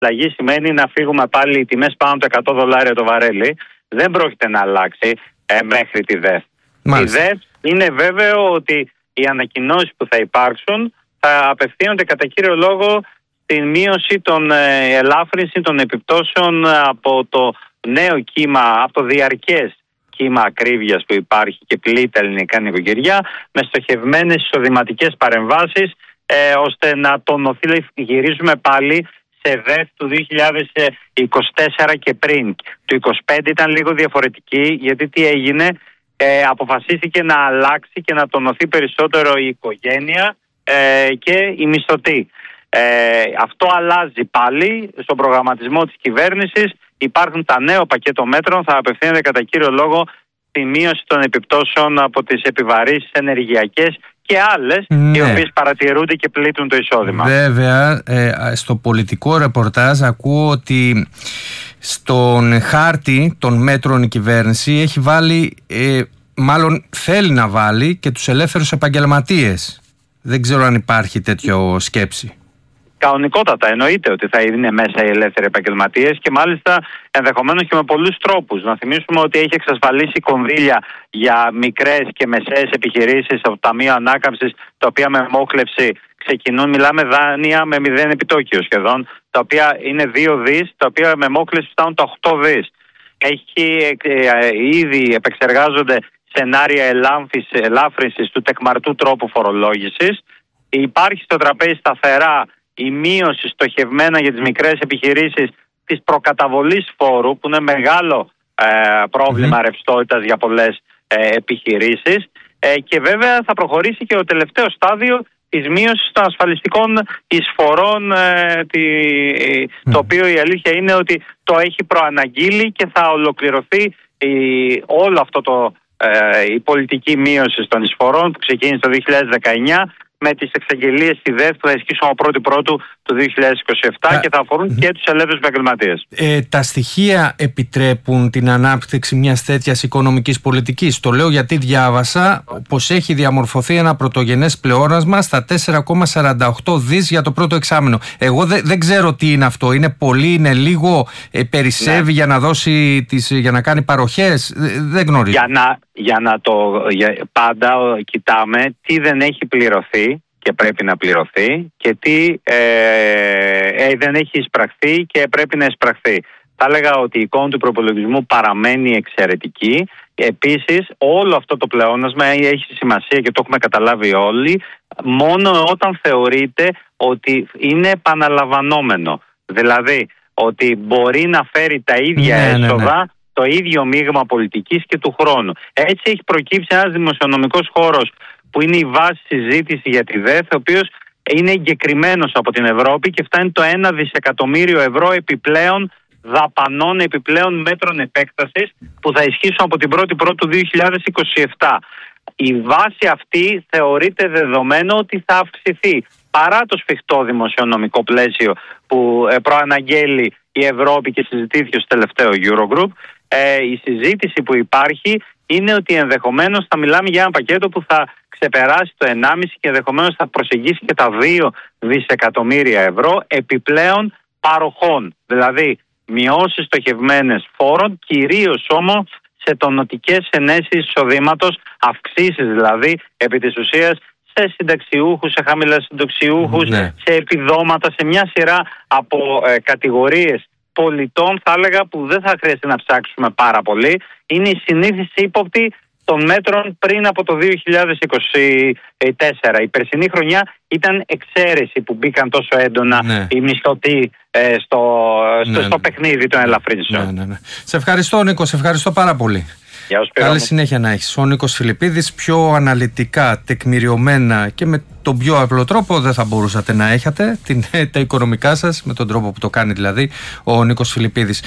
αλλαγή σημαίνει να φύγουμε πάλι οι τιμές πάνω από το $100 το βαρέλι. Δεν πρόκειται να αλλάξει μέχρι τη ΔΕΘ. Η ΔΕΘ είναι βέβαιο ότι οι ανακοινώσεις που θα υπάρξουν θα απευθύνονται κατά κύριο λόγο στην μείωση των ελάφρυνση των επιπτώσεων από το νέο κύμα, από το διαρκές κύμα ακρίβειας που υπάρχει και πλήττει τα ελληνικά νοικοκυριά, με στοχευμένες εισοδηματικές παρεμβάσεις, ώστε να τονωθεί. Γυρίζουμε πάλι σε ΔΕΘ του 2024 και πριν. Το 2025 ήταν λίγο διαφορετική, γιατί τι έγινε? Αποφασίστηκε να αλλάξει και να τονωθεί περισσότερο η οικογένεια και η μισθωτή. Αυτό αλλάζει πάλι στον προγραμματισμό της κυβέρνησης. Υπάρχουν τα νέο πακέτο μέτρων, θα απευθύνεται κατά κύριο λόγο στη μείωση των επιπτώσεων από τις επιβαρύσεις ενεργειακές και άλλες, οι οποίες παρατηρούνται και πλήττουν το εισόδημα. Βέβαια, στο πολιτικό ρεπορτάζ ακούω ότι στον χάρτη των μέτρων η κυβέρνηση έχει βάλει, μάλλον θέλει να βάλει και τους ελεύθερους επαγγελματίες. Δεν ξέρω αν υπάρχει τέτοιο σκέψη. Κανονικότατα εννοείται ότι θα είναι μέσα οι ελεύθεροι επαγγελματίες και μάλιστα ενδεχομένως και με πολλούς τρόπους. Να θυμίσουμε ότι έχει εξασφαλίσει κονδύλια για μικρές και μεσαίες επιχειρήσεις από το Ταμείο Ανάκαμψης, τα οποία με μόχλευση ξεκινούν, μιλάμε δάνεια με 0 επιτόκιο σχεδόν, τα οποία είναι 2 δις, τα οποία με μόχλευση φτάνουν τα 8 δις. Ήδη επεξεργάζονται σενάρια ελάφρυνσης του τεκμαρτού τρόπου φορολόγησης. Υπάρχει στο τραπέζι σταθερά η μείωση στοχευμένα για τις μικρές επιχειρήσεις της προκαταβολής φόρου, που είναι μεγάλο πρόβλημα ρευστότητας για πολλές επιχειρήσεις, και βέβαια θα προχωρήσει και το τελευταίο στάδιο της μείωσης των ασφαλιστικών εισφορών, το οποίο η αλήθεια είναι ότι το έχει προαναγγείλει και θα ολοκληρωθεί όλο αυτό η πολιτική μείωση των εισφορών που ξεκίνησε το 2019 με τις εξαγγελίες στη ΔΕΘ που θα ισχύσουν από 1η του 2027 και θα αφορούν και τους ελεύθερους επαγγελματίες. Τα στοιχεία επιτρέπουν την ανάπτυξη μιας τέτοιας οικονομικής πολιτικής? Το λέω γιατί διάβασα πως έχει διαμορφωθεί ένα πρωτογενές πλεόνασμα στα 4,48 δις για το πρώτο εξάμηνο. Εγώ δεν ξέρω τι είναι αυτό. Είναι πολύ, είναι λίγο, περισσεύει για να δώσει για να κάνει παροχές? Δεν γνωρίζω. Πάντα κοιτάμε τι δεν έχει πληρωθεί και πρέπει να πληρωθεί και τι δεν έχει εισπραχθεί και πρέπει να εισπραχθεί. Θα έλεγα ότι η εικόνα του προπολογισμού παραμένει εξαιρετική. Επίσης, όλο αυτό το πλεόνασμα έχει σημασία και το έχουμε καταλάβει όλοι μόνο όταν θεωρείται ότι είναι επαναλαμβανόμενο. Δηλαδή, ότι μπορεί να φέρει τα ίδια έσοδα, το ίδιο μείγμα πολιτικής και του χρόνου. Έτσι έχει προκύψει ένας δημοσιονομικός χώρος που είναι η βάση συζήτηση για τη ΔΕΘ, ο οποίος είναι εγκεκριμένος από την Ευρώπη και φτάνει το 1 δισεκατομμύριο ευρώ επιπλέον δαπανών, επιπλέον μέτρων επέκτασης που θα ισχύσουν από την 1η του 2027. Η βάση αυτή θεωρείται δεδομένο ότι θα αυξηθεί παρά το σφιχτό δημοσιονομικό πλαίσιο που προαναγγέλει η Ευρώπη και συζητήθηκε στο τελευταίο Eurogroup. Η συζήτηση που υπάρχει είναι ότι ενδεχομένως θα μιλάμε για ένα πακέτο που θα ξεπεράσει το 1,5 και ενδεχομένως θα προσεγγίσει και τα 2 δισεκατομμύρια ευρώ επιπλέον παροχών. Δηλαδή μειώσεις στοχευμένες φόρων, κυρίως όμως σε τονωτικές ενέσεις εισοδήματος, αυξήσεις δηλαδή επί της ουσίας σε συνταξιούχους, σε χαμηλά συνταξιούχους, σε επιδόματα, σε μια σειρά από κατηγορίες πολιτών, θα έλεγα, που δεν θα χρειαστεί να ψάξουμε πάρα πολύ. Είναι η συνήθιση ύποπτη των μέτρων πριν από το 2024. Η περσινή χρονιά ήταν εξαίρεση που μπήκαν τόσο έντονα οι μισθωτοί στο παιχνίδι των ελαφρύνσεων. Σε ευχαριστώ, Νίκο, σε ευχαριστώ πάρα πολύ. Καλή συνέχεια να έχεις. Ο Νίκος Φιλιππίδης, πιο αναλυτικά, τεκμηριωμένα και με τον πιο απλό τρόπο δεν θα μπορούσατε να έχετε τα οικονομικά σας, με τον τρόπο που το κάνει δηλαδή ο Νίκος Φιλιππίδης.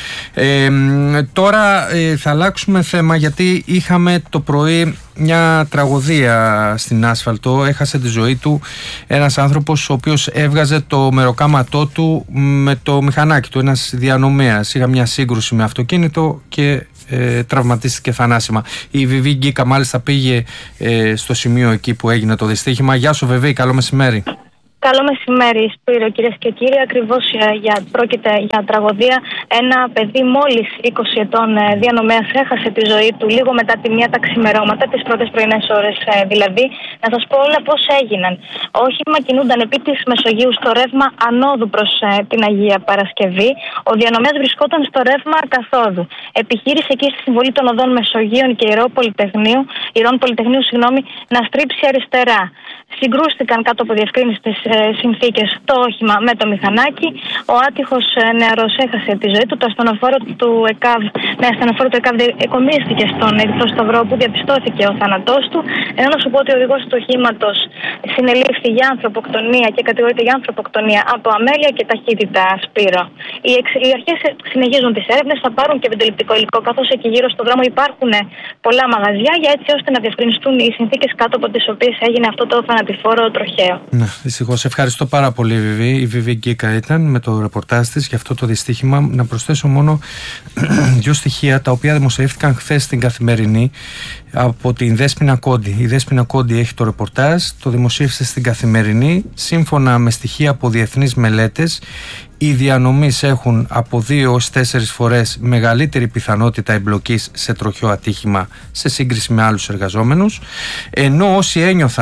Τώρα θα αλλάξουμε θέμα, γιατί είχαμε το πρωί μια τραγωδία στην Άσφαλτο. Έχασε τη ζωή του ένας άνθρωπος ο οποίος έβγαζε το μεροκάματό του με το μηχανάκι του, ένας διανομέας. Είχα μια σύγκρουση με αυτοκίνητο και τραυματίστηκε θανάσιμα. Η Βιβί Γκίκα μάλιστα πήγε στο σημείο εκεί που έγινε το δυστύχημα. Γεια σου Βιβί, καλό μεσημέρι. Καλό μεσημέρι, Σπύρο, κυρίες και κύριοι. Ακριβώς πρόκειται για τραγωδία. Ένα παιδί μόλις 20 ετών διανομέας έχασε τη ζωή του λίγο μετά τη 1 τα ξημερώματα, τις πρώτες πρωινές ώρες δηλαδή. Να σας πω όλα πώς έγιναν. Όχημα κινούνταν επί της Μεσογείου στο ρεύμα ανόδου προς την Αγία Παρασκευή. Ο διανομέας βρισκόταν στο ρεύμα καθόδου. Επιχείρησε εκεί στη συμβολή των οδών Μεσογείων και Ηρών Πολυτεχνείου, να στρίψει αριστερά. Συγκρούστηκαν κάτω από διευκρίνηστες συνθήκες το όχημα με το μηχανάκι. Ο άτυχος νεαρός έχασε τη ζωή του. Το ασθενοφόρο του ΕΚΑΒ εκομίστηκε στον Ερυθρό Σταυρό, όπου διαπιστώθηκε ο θάνατός του. Ενώ να σου πω ότι ο οδηγός του οχήματος συνελήφθη για ανθρωποκτονία και κατηγορείται για ανθρωποκτονία από αμέλεια και ταχύτητα, Σπύρο. Οι αρχές συνεχίζουν τις έρευνες, θα πάρουν και βεντοληπτικό υλικό, καθώς εκεί γύρω στον δρόμο υπάρχουν πολλά μαγαζιά, για έτσι ώστε να διευκρινιστούν οι συνθήκες κάτω από τις οποίες έγινε αυτό το θανατηφόρο τροχαίο. Ναι, δυστυχώς. Ευχαριστώ πάρα πολύ, Βιβί. Η Βιβί Γκίκα ήταν με το ρεπορτάζ της για αυτό το δυστύχημα. Να προσθέσω μόνο 2 στοιχεία τα οποία δημοσιεύτηκαν χθες στην Καθημερινή από την Δέσποινα Κόντι. Η Δέσποινα Κόντι έχει το ρεπορτάζ, το δημοσίευσε στην Καθημερινή. Σύμφωνα με στοιχεία από διεθνείς μελέτες, οι διανομείς έχουν από 2 ως 4 φορές μεγαλύτερη πιθανότητα εμπλοκής σε τροχαίο ατύχημα σε σύγκριση με άλλους εργαζόμενους, ενώ όσοι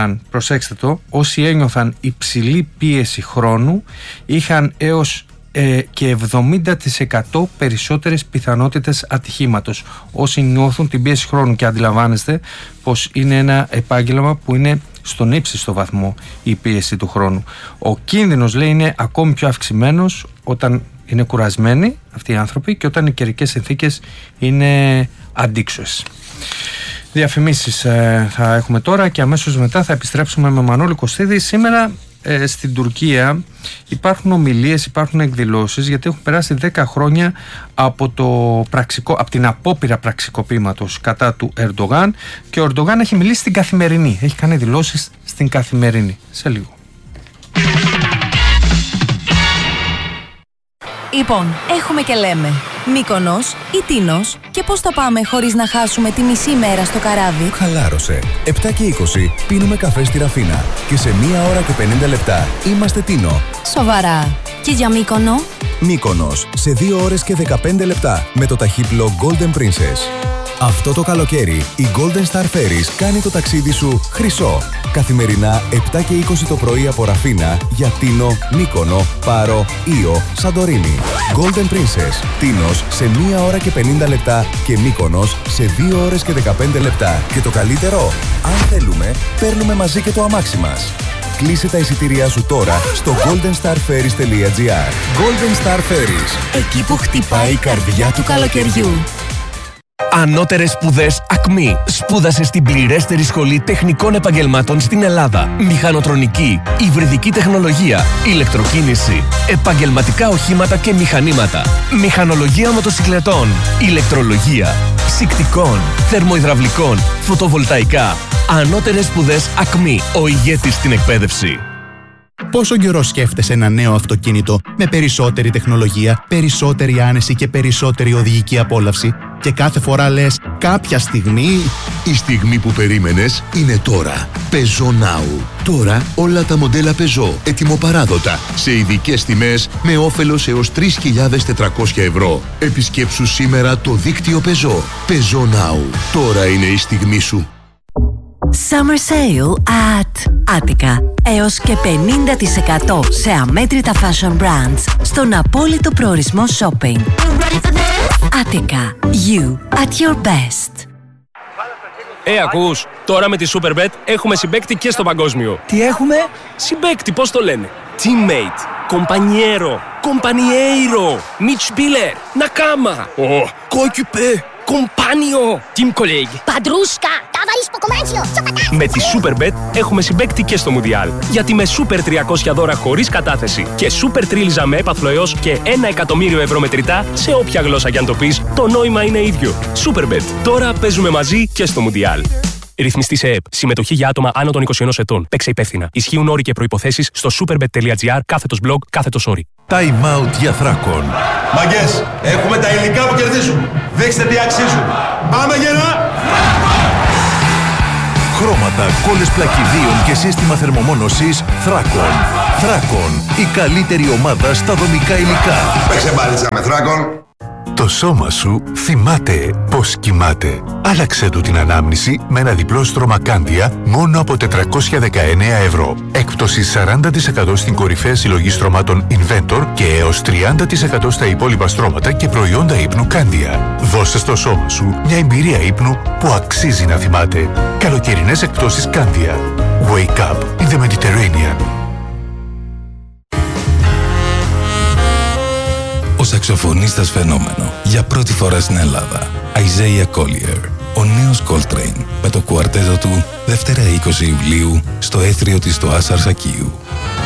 ένιωθαν υψηλή πίεση χρόνου είχαν έως και 70% περισσότερες πιθανότητες ατυχήματος. Όσοι νιώθουν την πίεση χρόνου, και αντιλαμβάνεστε πως είναι ένα επάγγελμα που είναι στον ύψιστο βαθμό η πίεση του χρόνου. Ο κίνδυνος, λέει, είναι ακόμη πιο αυξημένος όταν είναι κουρασμένοι αυτοί οι άνθρωποι και όταν οι καιρικές συνθήκες είναι αντίξωες. Διαφημίσεις θα έχουμε τώρα και αμέσως μετά θα επιστρέψουμε με Μανώλη Κωστίδη. Σήμερα στην Τουρκία υπάρχουν ομιλίες, υπάρχουν εκδηλώσεις, γιατί έχουν περάσει 10 χρόνια από την απόπειρα πραξικοπήματος κατά του Ερντογάν, και ο Ερντογάν έχει μιλήσει στην Καθημερινή, έχει κάνει δηλώσεις στην Καθημερινή. Σε λίγο. Λοιπόν, έχουμε και λέμε Μύκονος ή Τίνος, και πώς θα πάμε χωρίς να χάσουμε τη μισή μέρα στο καράβι? Χαλάρωσε. 7 και 20 πίνουμε καφέ στη Ραφίνα και σε 1 ώρα και 50 λεπτά είμαστε Τίνο. Σοβαρά. Και για Μύκονο? Μύκονος σε 2 ώρες και 15 λεπτά με το ταχύπλο Golden Princess. Αυτό το καλοκαίρι η Golden Star Ferries κάνει το ταξίδι σου χρυσό. Καθημερινά 7 και 20 το πρωί από Ραφίνα για Τίνο, Μύκονο, Πάρο, Ήο, Σαντορίνη. Golden Princess, Τίνος σε 1 ώρα και 50 λεπτά και Μύκονος σε 2 ώρες και 15 λεπτά. Και το καλύτερο, αν θέλουμε, παίρνουμε μαζί και το αμάξι μας. Κλείσε τα εισιτήριά σου τώρα στο goldenstarferries.gr. Golden Star Ferries, εκεί που χτυπάει η καρδιά του καλοκαιριού. Ανώτερες σπουδές ΑΚΜΗ. Σπούδασε στην πληρέστερη σχολή τεχνικών επαγγελμάτων στην Ελλάδα. Μηχανοτρονική, υβριδική τεχνολογία, ηλεκτροκίνηση, επαγγελματικά οχήματα και μηχανήματα, μηχανολογία μοτοσικλετών, ηλεκτρολογία, ψυκτικών, θερμοϊδραυλικών, φωτοβολταϊκά. Ανώτερες σπουδές ΑΚΜΗ. Ο ηγέτης στην εκπαίδευση. Πόσο καιρό σκέφτεσαι ένα νέο αυτοκίνητο με περισσότερη τεχνολογία, περισσότερη άνεση και περισσότερη οδηγική απόλαυση, και κάθε φορά λες κάποια στιγμή... Η στιγμή που περίμενες είναι τώρα. Peugeot Now. Τώρα όλα τα μοντέλα Peugeot ετοιμοπαράδοτα σε ειδικές τιμές με όφελος έως 3.400 ευρώ. Επισκέψου σήμερα το δίκτυο Peugeot. Peugeot Now. Τώρα είναι η στιγμή σου. Summer Sale at Attica. Έως και 50% σε αμέτρητα fashion brands στον απόλυτο προορισμό shopping. Attica. You at your best. Ακούς, τώρα με τη Superbet έχουμε συμπαίκτη και στο παγκόσμιο. Τι έχουμε? Συμπαίκτη, πώς το λένε? Teammate, compañero, compañeiro, Mitspieler, Nakama, coéquipier, compagno, team colleague, Padrusca, ταβαρίς ποκομάνσιο, Με τη Superbet έχουμε συμπαίκτη και στο Μουντιάλ. Γιατί με Super 300 δώρα χωρίς κατάθεση και Super Τρίλιζα με έπαθλο έως και 1 εκατομμύριο ευρώ μετρητά, σε όποια γλώσσα κι αν το πεις, το νόημα είναι ίδιο. Superbet. Τώρα παίζουμε μαζί και στο Μουντιάλ. Ρυθμιστή σε ΕΕΠ. Συμμετοχή για άτομα άνω των 21 ετών. Παίξε υπεύθυνα. Ισχύουν όροι και προϋποθέσεις στο superbet.gr/blog/. Time out για Θράκων. Μαγκές, έχουμε τα υλικά που κερδίζουν. Δείξτε τι αξίζουν. Πάμε γερά! χρώματα, κόλλες πλακιδίων και σύστημα θερμομόνωσης Thracon. Thracon, η καλύτερη ομάδα στα δομικά υλικά. Παίξε μπάλιτσα με Thracon. Το σώμα σου θυμάται πώς κοιμάται. Άλλαξε του την ανάμνηση με ένα διπλό στρώμα Κάνδια μόνο από 419 ευρώ. Έκπτωση 40% στην κορυφαία συλλογή στρωμάτων Inventor και έως 30% στα υπόλοιπα στρώματα και προϊόντα ύπνου Κάνδια. Δώσε στο σώμα σου μια εμπειρία ύπνου που αξίζει να θυμάται. Καλοκαιρινές εκπτώσεις Κάνδια. Wake up in the Mediterranean. Ο σαξοφωνίστας φαινόμενο για πρώτη φορά στην Ελλάδα. Isaiah Collier, ο νέος Coltrane, με το κουαρτέτο του Δευτέρα 20 Ιουλίου στο έθριο της στο Άσαρ Σακίου.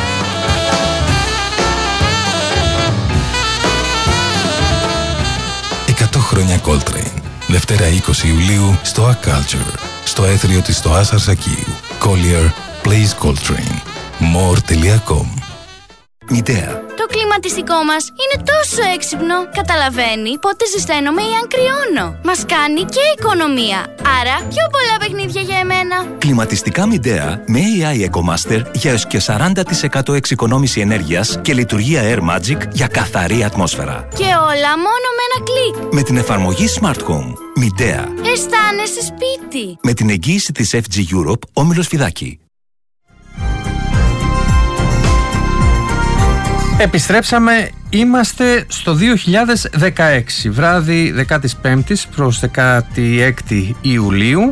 100 χρόνια Coltrane, Δευτέρα 20 Ιουλίου στο A Culture, στο έθριο της στο Άσαρ Σακίου. Collier plays Coltrane. More.com. Μητέα. Το κλιματιστικό μας είναι τόσο έξυπνο. Καταλαβαίνει πότε ζεσταίνομαι ή αν κρυώνω. Μας κάνει και οικονομία. Άρα πιο πολλά παιχνίδια για εμένα. Κλιματιστικά Μητέα με AI EcoMaster για έως και 40% εξοικονόμηση ενέργειας και λειτουργία Air Magic για καθαρή ατμόσφαιρα. Και όλα μόνο με ένα κλικ. Με την εφαρμογή Smart Home. Μητέα. Αισθάνεσαι σπίτι. Με την εγγύηση της FG Europe, Όμιλος Φιδάκη. Επιστρέψαμε, είμαστε στο 2016, βράδυ 15ης προς 16η Ιουλίου.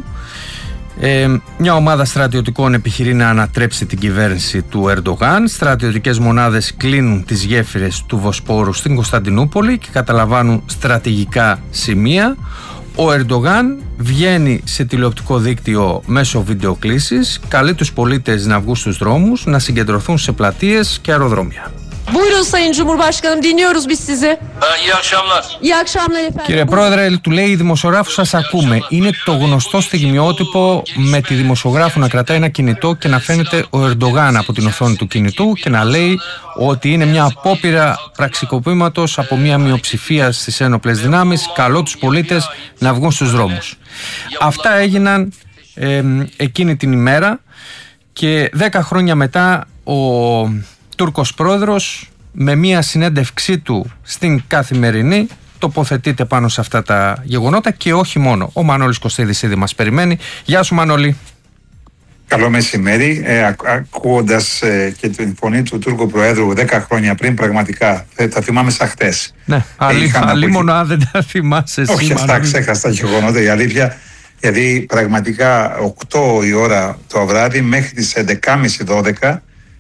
Μια ομάδα στρατιωτικών επιχειρεί να ανατρέψει την κυβέρνηση του Ερντογάν. Στρατιωτικές μονάδες κλείνουν τις γέφυρες του Βοσπόρου στην Κωνσταντινούπολη και καταλαμβάνουν στρατηγικά σημεία. Ο Ερντογάν βγαίνει σε τηλεοπτικό δίκτυο μέσω βιντεοκλήσης, καλεί τους πολίτες να βγουν στους δρόμους, να συγκεντρωθούν σε πλατείες και αεροδρόμια. Buyurun Sayın Cumhurbaşkanım, dinliyoruz biz sizi. İyi akşamlar. İyi akşamlar efendim. Κύριε Πρόεδρε, του λέει η δημοσιογράφου, σας ακούμε. Είναι το γνωστό στιγμιότυπο με τη δημοσιογράφου να κρατάει ένα κινητό και να φαίνεται ο Ερντογάν από την οθόνη του κινητού και να λέει ότι είναι μια απόπειρα πραξικοπήματος από μια μειοψηφία στις ένοπλες δυνάμεις. Καλώ τους πολίτες να βγουν στους δρόμους. Αυτά έγιναν εκείνη την ημέρα και 10 χρόνια μετά ο Τούρκος πρόεδρος με μια συνέντευξή του στην Καθημερινή τοποθετείται πάνω σε αυτά τα γεγονότα και όχι μόνο. Ο Μανώλης Κωστίδης ήδη μας περιμένει. Γεια σου Μανώλη. Καλό μεσημέρι. Ακούοντας και την φωνή του Τούρκου Προέδρου 10 χρόνια πριν, πραγματικά τα θυμάμαι σαν χτες. Ναι, αλλήμον αν δεν τα θυμάσαι εσύ. Όχι, αυτά ξέχασα τα γεγονότα, η αλήθεια. Γιατί πραγματικά 8 η ώρα το βράδυ μέχρι τις 11.30-12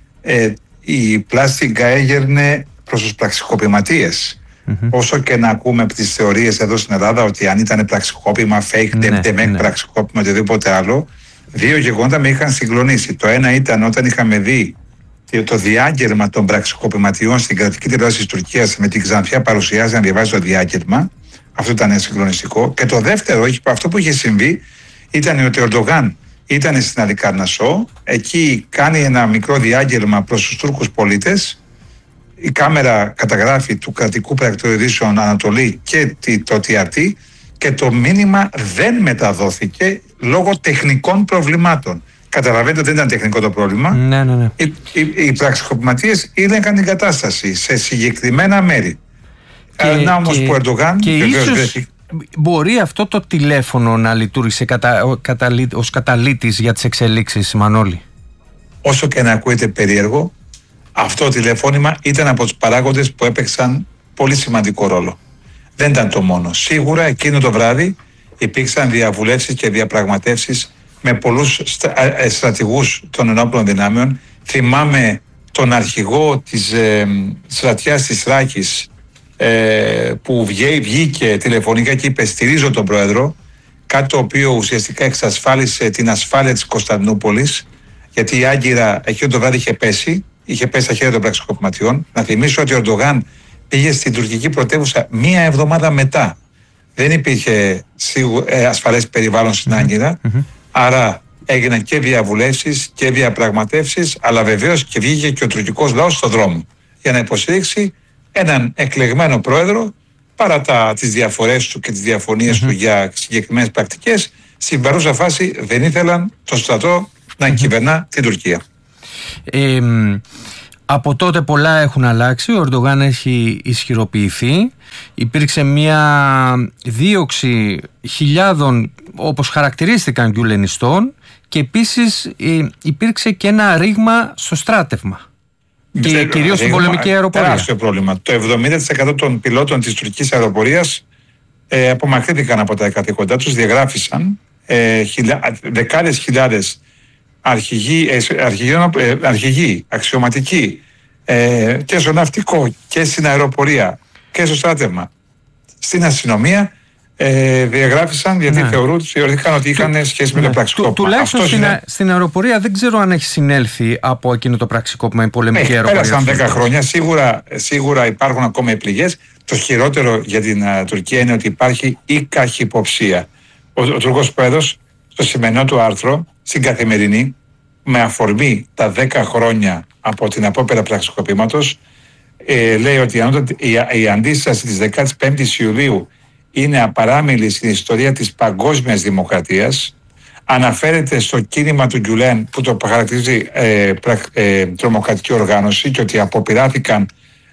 η πλάστιγκα έγερνε προς τους πραξικοπηματίες. Όσο και να ακούμε από τις θεωρίες εδώ στην Ελλάδα ότι αν ήταν πραξικόπημα, fake, πραξικόπημα, οτιδήποτε άλλο, δύο γεγονότα με είχαν συγκλονίσει. Το ένα ήταν όταν είχαμε δει το διάγγελμα των πραξικοπηματιών στην κρατική τηλεόραση της Τουρκίας με την Ξανθιά παρουσιάζει να διαβάζει το διάγγελμα. Αυτό ήταν συγκλονιστικό. Και το δεύτερο, αυτό που είχε συμβεί, ήταν ότι ο Ερντογάν ήταν στην Αλικαρνασσό, εκεί κάνει ένα μικρό διάγγελμα προς τους Τούρκους πολίτες. Η κάμερα καταγράφει του κρατικού πρακτορείου ειδήσεων Ανατολή και το TRT και το μήνυμα δεν μεταδόθηκε λόγω τεχνικών προβλημάτων. Καταλαβαίνετε ότι δεν ήταν τεχνικό το πρόβλημα. Ναι. Οι πραξικοπηματίες έλεγαν την κατάσταση σε συγκεκριμένα μέρη. Να όμως που ο Ερντογάν μπορεί αυτό το τηλέφωνο να λειτουργήσει ως καταλύτης για τις εξελίξεις, Μανώλη? Όσο και να ακούγεται περίεργο, αυτό το τηλεφώνημα ήταν από τους παράγοντες που έπαιξαν πολύ σημαντικό ρόλο. Δεν ήταν το μόνο. Σίγουρα εκείνο το βράδυ υπήρξαν διαβουλεύσεις και διαπραγματεύσεις με πολλούς στρατηγούς των ενόπλων δυνάμεων. Θυμάμαι τον αρχηγό της στρατιάς της Θράκης που βγήκε τηλεφωνικά και είπε στηρίζω τον πρόεδρο, κάτι το οποίο ουσιαστικά εξασφάλισε την ασφάλεια της Κωνσταντινούπολης, γιατί η Άγκυρα εκείνο το βράδυ είχε πέσει στα χέρια των πραξικοπηματιών. Να θυμίσω ότι ο Ερντογάν πήγε στην τουρκική πρωτεύουσα μία εβδομάδα μετά. Δεν υπήρχε ασφαλές περιβάλλον στην Άγκυρα, άρα έγιναν και διαβουλεύσεις και διαπραγματεύσεις, αλλά βεβαίως και βγήκε και ο τουρκικός λαός στον δρόμο για να υποστηρίξει έναν εκλεγμένο πρόεδρο, παρά τις διαφορές του και τις διαφωνίες του για συγκεκριμένες πρακτικές, στην παρούσα φάση δεν ήθελαν τον στρατό να κυβερνά την Τουρκία. Από τότε πολλά έχουν αλλάξει. Ο Ερντογάν έχει ισχυροποιηθεί. Υπήρξε μια δίωξη χιλιάδων, όπως χαρακτηρίστηκαν, γκιουλενιστών, και επίσης υπήρξε και ένα ρήγμα στο στράτευμα. Και κυρίως στην πολεμική αεροπορία. Τεράστιο πρόβλημα. Το 70% των πιλότων της τουρκικής αεροπορίας απομακρύνθηκαν από τα καθήκοντά τους, διαγράφησαν. Δεκάδες χιλιάδες αρχηγοί, αξιωματικοί, και στο ναυτικό και στην αεροπορία και στο στράτευμα, στην αστυνομία, διαγράφησαν γιατί θεωρήθηκαν ότι είχαν σχέση με το πραξικόπημα. Τουλάχιστον στην αεροπορία δεν ξέρω αν έχει συνέλθει από εκείνο το πραξικόπημα η πολεμική αεροπορία. Πέρασαν 10 χρόνια, σίγουρα υπάρχουν ακόμα οι πληγές. Το χειρότερο για την Τουρκία είναι ότι υπάρχει η καχυποψία. Ο Τουρκός Πρόεδρος στο σημερινό του άρθρο στην Καθημερινή, με αφορμή τα 10 χρόνια από την απόπειρα πραξικοπήματος, λέει ότι η αντίσταση της 15ης Ιουλίου είναι απαράμιλη στην ιστορία της παγκόσμιας δημοκρατίας. Αναφέρεται στο κίνημα του Γκιουλέν που το χαρακτηρίζει τρομοκρατική οργάνωση και ότι αποπειράθηκαν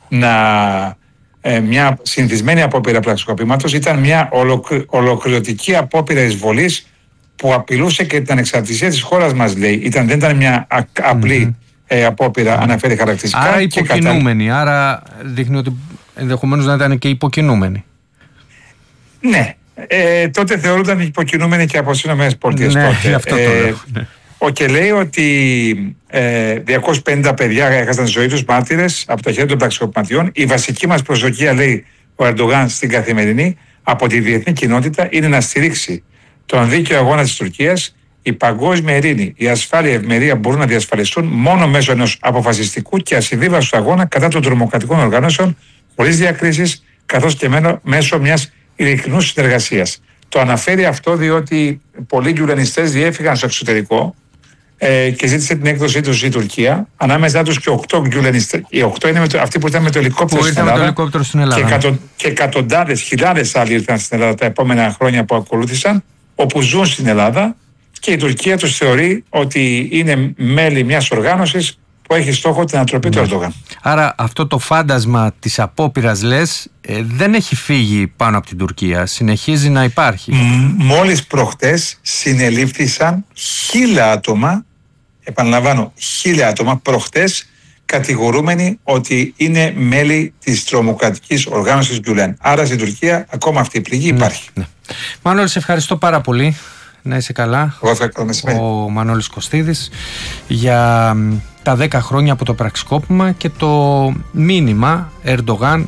μια συνηθισμένη απόπειρα πραξικοπήματος. Ήταν μια ολοκληρωτική απόπειρα εισβολής που απειλούσε και την ανεξαρτησία της χώρας μας, λέει. Δεν ήταν μια απλή απόπειρα, αναφέρει χαρακτηριστικά. Άρα υποκινούμενη, άρα δείχνει ότι ενδεχομένως να ήταν και υποκινούμενη. Ναι, τότε θεωρούνταν υποκινούμενοι και από τις ΗΠΑ. Ναι, αυτό το λέω. Και λέει ότι 250 παιδιά έχασαν τη ζωή τους, μάρτυρες από τα χέρια των πραξικοπηματιών. Η βασική μας προσδοκία, λέει ο Ερντογάν στην Καθημερινή, από τη διεθνή κοινότητα είναι να στηρίξει τον δίκαιο αγώνα της Τουρκίας. Η παγκόσμια ειρήνη, η ασφάλεια, η ευημερία μπορούν να διασφαλιστούν μόνο μέσω ενός αποφασιστικού και ασυμβίβαστου αγώνα κατά των τρομοκρατικών οργανώσεων, χωρίς διακρίσεις, καθώς και μέσω μιας ειλικρινούς συνεργασίας. Το αναφέρει αυτό διότι πολλοί γκιουλενιστές διέφυγαν στο εξωτερικό και ζήτησε την έκδοσή τους η Τουρκία. Ανάμεσά τους και 8 γκιουλενιστές. Οι 8 είναι αυτοί που ήταν με το ελικόπτερο στην Ελλάδα. Και εκατοντάδες, χιλιάδες άλλοι ήρθαν στην Ελλάδα τα επόμενα χρόνια που ακολούθησαν, όπου ζουν στην Ελλάδα, και η Τουρκία τους θεωρεί ότι είναι μέλη μιας οργάνωσης που έχει στόχο την ανατροπή του Ερντογάν. Άρα αυτό το φάντασμα της απόπειρας, λες, δεν έχει φύγει πάνω από την Τουρκία, συνεχίζει να υπάρχει. Μόλις προχτές συνελήφθησαν 1000 άτομα, επαναλαμβάνω 1000 άτομα προχτές, κατηγορούμενοι ότι είναι μέλη της τρομοκρατικής οργάνωσης Γκιουλέν. Άρα στην Τουρκία ακόμα αυτή η πληγή υπάρχει. Ναι. Μανώλη, σε ευχαριστώ πάρα πολύ. Να είσαι καλά. Ο Μανώλης Κωστίδης για τα 10 χρόνια από το πραξικόπημα και το μήνυμα Ερντογάν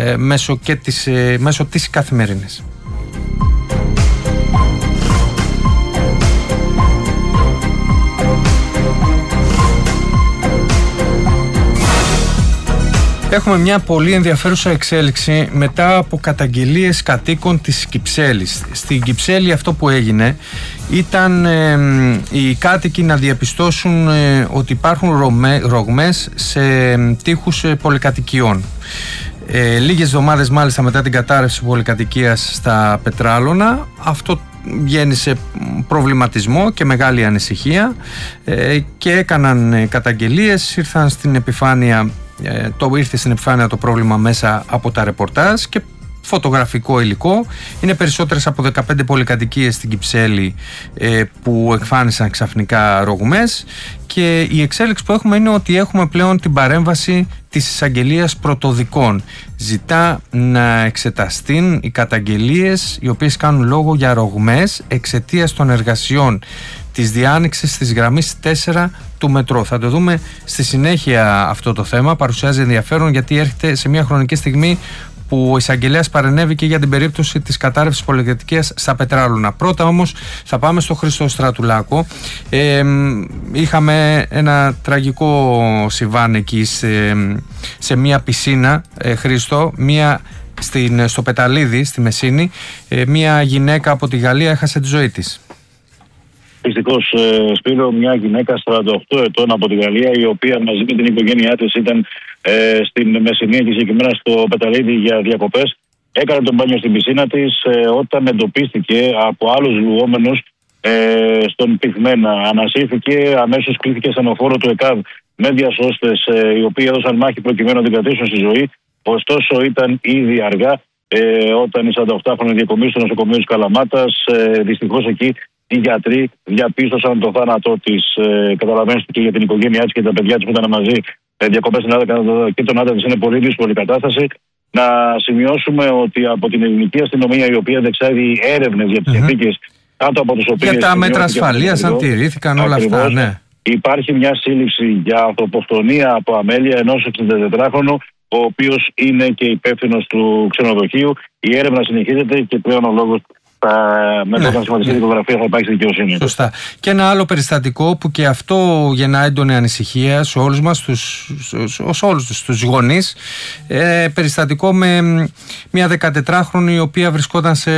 μέσω της Καθημερινής. Έχουμε μια πολύ ενδιαφέρουσα εξέλιξη μετά από καταγγελίες κατοίκων της Κυψέλης. Στην Κυψέλη αυτό που έγινε ήταν οι κάτοικοι να διαπιστώσουν ότι υπάρχουν ρογμές σε τοίχους πολυκατοικιών. Λίγες εβδομάδες μάλιστα μετά την κατάρρευση πολυκατοικίας στα Πετράλωνα, αυτό γέννησε προβληματισμό και μεγάλη ανησυχία και έκαναν καταγγελίες, ήρθε στην επιφάνεια το πρόβλημα μέσα από τα ρεπορτάζ και φωτογραφικό υλικό. Είναι περισσότερες από 15 πολυκατοικίες στην Κυψέλη που εκφάνισαν ξαφνικά ρογμές, και η εξέλιξη που έχουμε είναι ότι έχουμε πλέον την παρέμβαση της εισαγγελίας πρωτοδικών. Ζητά να εξεταστούν οι καταγγελίες οι οποίες κάνουν λόγο για ρογμές εξαιτίας των εργασιών της διάνοιξης της γραμμής 4 του μετρό. Θα το δούμε στη συνέχεια αυτό το θέμα. Παρουσιάζει ενδιαφέρον γιατί έρχεται σε μια χρονική στιγμή που ο εισαγγελέας παρενέβηκε για την περίπτωση της κατάρρευσης πολυκατοικίας στα Πετράλωνα. Πρώτα όμως θα πάμε στο Χρήστο Στρατουλάκο. Είχαμε ένα τραγικό συμβάν εκεί σε μια πισίνα, Χρήστο, στο Πεταλίδι, στη Μεσίνη. Μια γυναίκα από τη Γαλλία έχασε τη ζωή της. Δυστυχώς, Σπύρο, μια γυναίκα 48 ετών από τη Γαλλία, η οποία μαζί με την οικογένειά της ήταν στην Μεσσηνία και συγκεκριμένα στο Πεταλίδι για διακοπές. Έκανε τον μπάνιο στην πισίνα της όταν εντοπίστηκε από άλλους λουόμενους στον Πυθμένα. Ανασύρθηκε, αμέσως κλήθηκε στενοφόρο του ΕΚΑΒ με διασώστες οι οποίοι έδωσαν μάχη προκειμένου να την κρατήσουν στη ζωή. Ωστόσο ήταν ήδη αργά όταν οι 48χρονοι διακομείς στο νοσοκομείο της Καλαμάτας. Δυστυχώς εκεί οι γιατροί διαπίστωσαν το θάνατό της. Καταλαβαίνετε και για την οικογένειά της και τα παιδιά της που ήταν μαζί διακοπές στην Ελλάδα και τον άντρα της είναι πολύ δύσκολη κατάσταση. Να σημειώσουμε ότι από την ελληνική αστυνομία, η οποία διεξάγει έρευνες για τις συνθήκες κάτω από τις οποίες. Για τα μέτρα ασφαλείας, αν τηρήθηκαν όλα αυτά, ναι. Υπάρχει μια σύλληψη για ανθρωποκτονία από αμέλεια ενός 64χρονου, ο οποίος είναι και υπεύθυνος του ξενοδοχείου. Η έρευνα συνεχίζεται και πλέον ο λόγος μετά όταν σχηματιστεί η δικογραφία θα υπάρχει δικαιοσύνη. Σωστά. Και ένα άλλο περιστατικό που και αυτό γεννά έντονη ανησυχία σε όλους μας, τους γονείς. Περιστατικό με μια 14χρονη η οποία βρισκόταν σε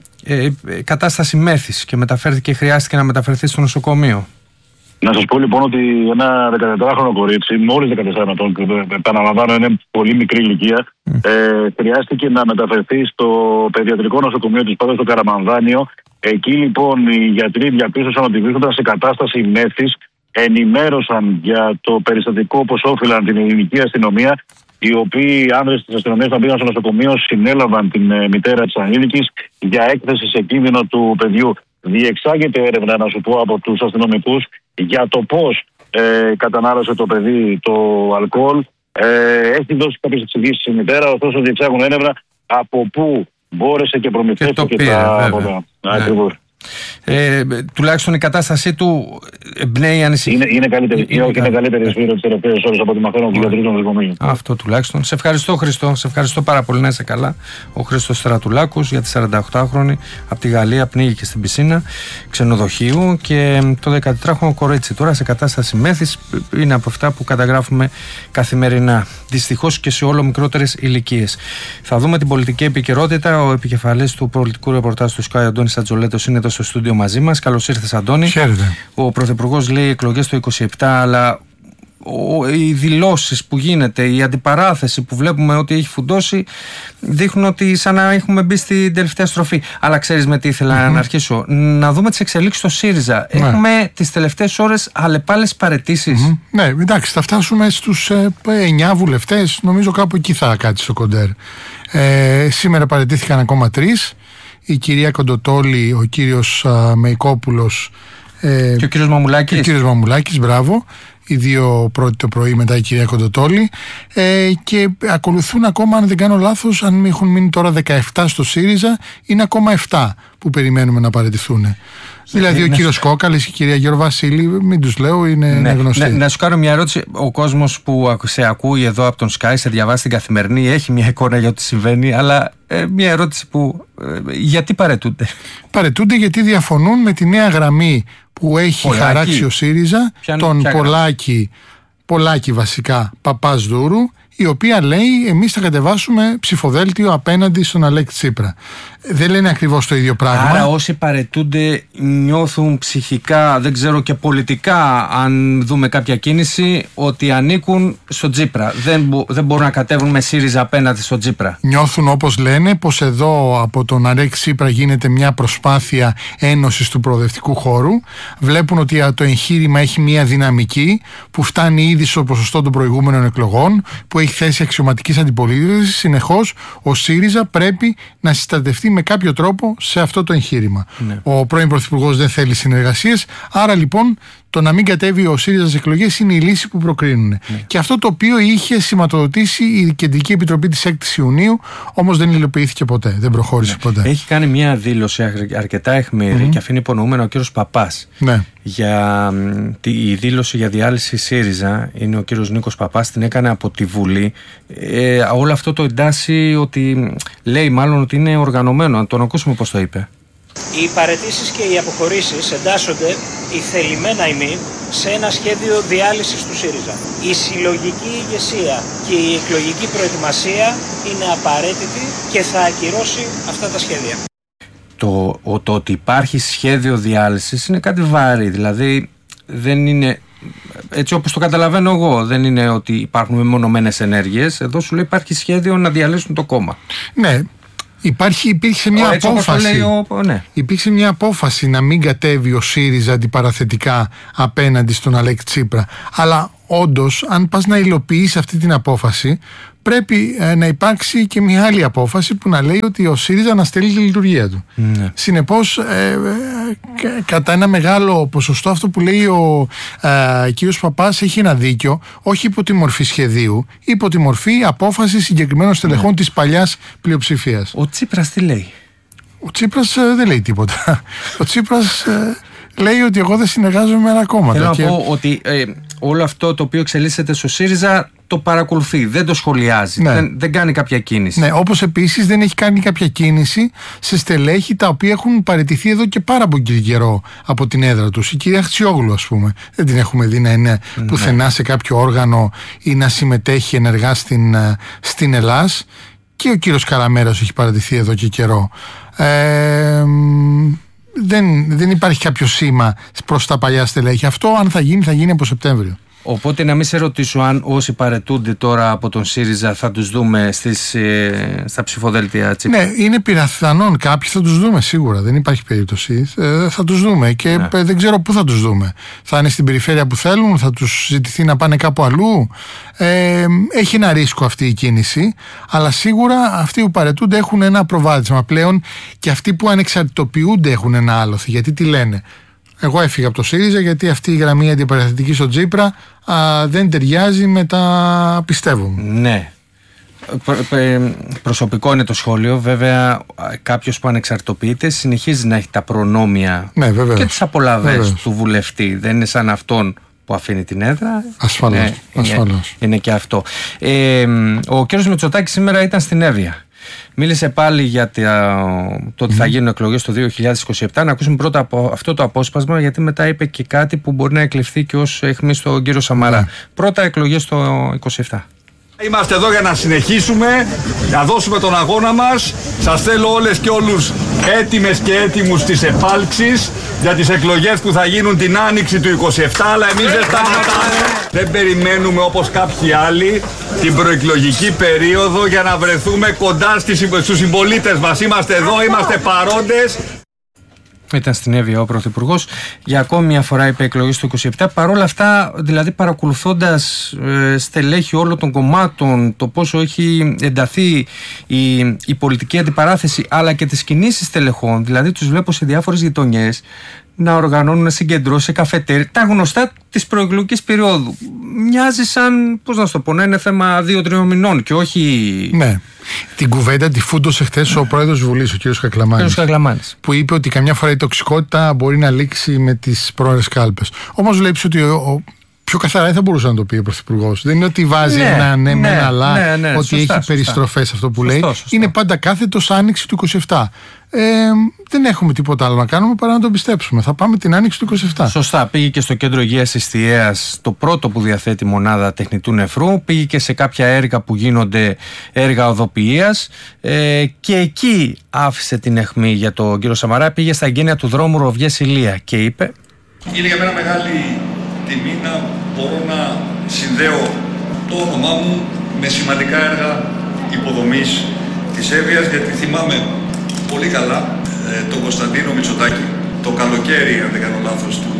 κατάσταση μέθης και χρειάστηκε να μεταφερθεί στο νοσοκομείο. Να σας πω λοιπόν ότι ένα 14χρονο κορίτσι, μόλις 14 ετών, επαναλαμβάνω είναι πολύ μικρή ηλικία, χρειάστηκε να μεταφερθεί στο παιδιατρικό νοσοκομείο της Πάτρας στο Καραμανδάνιο. Εκεί λοιπόν οι γιατροί διαπίστωσαν ότι βρίσκονταν σε κατάσταση μέθης, ενημέρωσαν για το περιστατικό όπως όφυλαν την ελληνική αστυνομία, οι οποίοι άνδρες της αστυνομίας που πήγαν στο νοσοκομείο συνέλαβαν την μητέρα της ανήλικης για έκθεση σε κίνδυνο του παιδιού. Διεξάγεται έρευνα, να σου πω, από τους αστυνομικούς για το πώς κατανάλωσε το παιδί το αλκοόλ. Έχει δώσει κάποιες εξηγήσεις η μητέρα, ωστόσο διεξάγουν έρευνα από πού μπόρεσε και προμηθεύτηκε τα ποτά. Ακριβώς. Τουλάχιστον η κατάστασή του εμπνέει ανησυχία. Είναι καλύτερη. Είναι καλύτερη σφύρα τις τελευταίες ώρες από τη μαθαίνω του γιατρού των νοσοκομείων. Αυτό τουλάχιστον. Σε ευχαριστώ, Χριστό. Σε ευχαριστώ πάρα πολύ. Να είσαι καλά. Ο Χρήστος Στρατουλάκος, για τη 48χρονη από τη Γαλλία, πνίγηκε στην πισίνα ξενοδοχείου, και το 14χρονο κορίτσι τώρα σε κατάσταση μέθης είναι από αυτά που καταγράφουμε καθημερινά. Δυστυχώς και σε όλο μικρότερες ηλικίες. Θα δούμε την πολιτική επικαιρότητα. Ο επικεφαλής του πολιτικού ρεπορτάζ του Sky, Αντώνης Ατζολέτος, είναι εδώ στο στούντιο μαζί μας. Καλώς ήρθες, Αντώνη. Χαίρετε. Ο Πρωθυπουργός λέει εκλογές το 27, αλλά οι δηλώσεις που γίνεται, η αντιπαράθεση που βλέπουμε ότι έχει φουντώσει, δείχνουν ότι σαν να έχουμε μπει στην τελευταία στροφή. Αλλά ξέρεις με τι ήθελα να αρχίσω? Να δούμε τις εξελίξεις στο ΣΥΡΙΖΑ. Έχουμε τις τελευταίες ώρες αλλεπάλλες παραιτήσεις. Ναι, εντάξει, θα φτάσουμε στους 9 βουλευτές. Νομίζω κάπου εκεί θα κάτσει ο κοντέρ. Σήμερα παραιτήθηκαν ακόμα 3. Η κυρία Κοντοτόλη, ο κύριος Μεϊκόπουλος και ο κύριος Μαμουλάκης. Και ο κύριος Μαμουλάκης, μπράβο. Οι δύο πρώτοι το πρωί, μετά η κυρία Κοντοτόλη. Και ακολουθούν ακόμα, αν δεν κάνω λάθος, αν έχουν μείνει τώρα 17 στο ΣΥΡΙΖΑ, είναι ακόμα 7 που περιμένουμε να παραιτηθούν. Δηλαδή ο κύριος Κόκαλης και η κυρία Γεωργοβασίλη, μην τους λέω, είναι γνωστοί. Να σου κάνω μια ερώτηση. Ο κόσμος που σε ακούει εδώ από τον Sky, σε διαβάσει την Καθημερινή, έχει μια εικόνα για ό,τι συμβαίνει, αλλά μια ερώτηση που γιατί παραιτούνται? Παραιτούνται γιατί διαφωνούν με τη νέα γραμμή που έχει χαράξει ο ΣΥΡΙΖΑ, τον Πολάκη βασικά, Παπάς Δούρου, η οποία λέει εμείς θα κατεβάσουμε ψηφοδέλτιο απέναντι στον Αλέξη Τσίπρα. Δεν λένε ακριβώς το ίδιο πράγμα. Άρα όσοι παραιτούνται νιώθουν ψυχικά, δεν ξέρω και πολιτικά, αν δούμε κάποια κίνηση, ότι ανήκουν στον Τσίπρα. Δεν μπορούν να κατέβουν με ΣΥΡΙΖΑ απέναντι στον Τσίπρα. Νιώθουν, όπως λένε, πως εδώ από τον Αλέξη Τσίπρα γίνεται μια προσπάθεια ένωσης του προοδευτικού χώρου. Βλέπουν ότι το εγχείρημα έχει μια δυναμική που φτάνει ήδη στο ποσοστό των προηγούμενων εκλογών, που έχει θέση αξιωματικής αντιπολίτευσης. Συνεχώς ο ΣΥΡΙΖΑ πρέπει να συστατευτεί με κάποιο τρόπο σε αυτό το εγχείρημα. Ναι. Ο πρώην Πρωθυπουργός δεν θέλει συνεργασίες, άρα λοιπόν το να μην κατέβει ο ΣΥΡΙΖΑ στις εκλογές είναι η λύση που προκρίνουν. Ναι. Και αυτό το οποίο είχε σηματοδοτήσει η Κεντρική Επιτροπή της 6ης Ιουνίου, όμως δεν υλοποιήθηκε ποτέ, δεν προχώρησε ποτέ. Έχει κάνει μια δήλωση αρκετά αιχμηρή και αφήνει υπονοούμενο ο κύριος Παπάς. Ναι. Η δήλωση για διάλυση ΣΥΡΙΖΑ είναι ο κύριος Νίκος Παπάς, την έκανε από τη Βουλή. Όλο αυτό το εντάσσει ότι λέει μάλλον ότι είναι οργανωμένο. Αν τον ακούσουμε πώς το είπε. Οι παραιτήσεις και οι αποχωρήσεις εντάσσονται ηθελημένα ημί σε ένα σχέδιο διάλυσης του ΣΥΡΙΖΑ. Η συλλογική ηγεσία και η εκλογική προετοιμασία είναι απαραίτητη και θα ακυρώσει αυτά τα σχέδια. Το ότι υπάρχει σχέδιο διάλυσης είναι κάτι βάρη, δηλαδή δεν είναι, έτσι όπως το καταλαβαίνω εγώ, δεν είναι ότι υπάρχουν μεμονωμένες ενέργειες. Εδώ σου λέει υπάρχει σχέδιο να διαλύσουν το κόμμα. Ναι. Υπήρξε μια απόφαση. Υπήρξε μια απόφαση να μην κατέβει ο ΣΥΡΙΖΑ αντιπαραθετικά απέναντι στον Αλέξη Τσίπρα. Αλλά όντως, αν πας να υλοποιείς αυτή την απόφαση, πρέπει να υπάρξει και μια άλλη απόφαση που να λέει ότι ο ΣΥΡΙΖΑ αναστέλει τη λειτουργία του. Συνεπώς, κατά ένα μεγάλο ποσοστό, αυτό που λέει ο κύριος Παπάς έχει ένα δίκιο, όχι υπό τη μορφή σχεδίου, υπό τη μορφή απόφαση συγκεκριμένων στελεχών της παλιάς πλειοψηφίας. Ο Τσίπρας τι λέει? Ο Τσίπρας δεν λέει τίποτα. Ο Τσίπρας λέει ότι εγώ δεν συνεργάζομαι με άλλα κόμματα. Θέλω να πω ότι όλο αυτό το οποίο εξελίσσεται στο ΣΥΡΙΖΑ το παρακολουθεί, δεν το σχολιάζει, δεν κάνει κάποια κίνηση. Ναι, όπως επίσης δεν έχει κάνει κάποια κίνηση σε στελέχη τα οποία έχουν παραιτηθεί εδώ και πάρα πολύ καιρό από την έδρα τους. Η κυρία Χτσιόγλου, ας πούμε, δεν την έχουμε δει να είναι πουθενά σε κάποιο όργανο ή να συμμετέχει ενεργά στην Ελλάς, και ο κύριος Καραμέρας έχει παραιτηθεί εδώ και καιρό. Δεν υπάρχει κάποιο σήμα προς τα παλιά στελέχη. Αυτό, αν θα γίνει από Σεπτέμβριο. Οπότε να μην σε ρωτήσω αν όσοι παραιτούνται τώρα από τον ΣΥΡΙΖΑ θα τους δούμε στα ψηφοδέλτια Τσίπρα. Ναι, είναι πιθανόν κάποιοι θα τους δούμε σίγουρα, δεν υπάρχει περίπτωση. Θα τους δούμε και δεν ξέρω πού θα τους δούμε. Θα είναι στην περιφέρεια που θέλουν, θα τους ζητηθεί να πάνε κάπου αλλού. Έχει ένα ρίσκο αυτή η κίνηση, αλλά σίγουρα αυτοί που παραιτούνται έχουν ένα προβάδισμα πλέον, και αυτοί που ανεξαρτητοποιούνται έχουν ένα άλοθη. Γιατί τι λένε? Εγώ έφυγα από το ΣΥΡΙΖΑ γιατί αυτή η γραμμή αντιπαραθετική στο Τσίπρα δεν ταιριάζει με τα πιστεύω μου. Ναι. Προσωπικό είναι το σχόλιο. Βέβαια, κάποιος που ανεξαρτοποιείται συνεχίζει να έχει τα προνόμια και τις απολαβές του βουλευτή. Δεν είναι σαν αυτόν που αφήνει την έδρα. Ασφαλώς. Είναι και αυτό. Ο κ. Μητσοτάκης σήμερα ήταν στην Εύβοια. Μίλησε πάλι για το ότι θα γίνουν εκλογές το 2027. Να ακούσουμε πρώτα από αυτό το απόσπασμα, γιατί μετά είπε και κάτι που μπορεί να εκλειφθεί και ως αιχμή στον κύριο Σαμαρά. Πρώτα εκλογές το 2027. Είμαστε εδώ για να συνεχίσουμε, να δώσουμε τον αγώνα μας. Σας θέλω όλες και όλους έτοιμες και έτοιμους στις επάλξεις για τις εκλογές που θα γίνουν την άνοιξη του 27, αλλά εμείς δεν σταματάμε. Δεν περιμένουμε όπως κάποιοι άλλοι την προεκλογική περίοδο για να βρεθούμε κοντά στους συμπολίτες μας. Είμαστε εδώ, είμαστε παρόντες. Ήταν στην Εύβοια ο Πρωθυπουργός. Για ακόμη μια φορά είπε εκλογές το 27. Παρ' όλα αυτά, δηλαδή παρακολουθώντας στελέχη όλων των κομμάτων, το πόσο έχει ενταθεί η πολιτική αντιπαράθεση, αλλά και τις κινήσεις στελεχών, δηλαδή τους βλέπω σε διάφορες γειτονιές να οργανώνουν συγκεντρώσεις σε καφετέρια, τα γνωστά της προεκλογικής περίοδου. Μοιάζει σαν, πώς να σου το πω, να είναι θέμα 2-3 μηνών και όχι. Ναι. Την κουβέντα τη φούντωσε χθες ο πρόεδρος της Βουλής, ο κ. Κακλαμάνης, που είπε ότι καμιά φορά η τοξικότητα μπορεί να λήξει με τις πρόορες κάλπες. Όμως βλέπεις ότι πιο καθαρά δεν θα μπορούσε να το πει ο Πρωθυπουργός. Δεν είναι ότι βάζει ένα ναι με ένα αλλά, ότι έχει περιστροφές αυτό που λέει. Σωστό. Είναι πάντα κάθετος άνοιξη του 27. Δεν έχουμε τίποτα άλλο να κάνουμε παρά να το πιστέψουμε. Θα πάμε την άνοιξη του 27. Σωστά. Πήγε και στο κέντρο υγείας της Θιέας, το πρώτο που διαθέτει μονάδα τεχνητού νεφρού. Πήγε και σε κάποια έργα που γίνονται έργα οδοποιίας. Και εκεί άφησε την αιχμή για τον κύριο Σαμαρά. Πήγε στα εγγένεια του δρόμου Ροβιές Ηλία και είπε: είναι για μένα μεγάλη τιμή να μπορώ να συνδέω το όνομά μου με σημαντικά έργα υποδομής της Εύβοιας, γιατί θυμάμαι πολύ καλά τον Κωνσταντίνο Μητσοτάκη το καλοκαίρι, αν δεν κάνω λάθος, του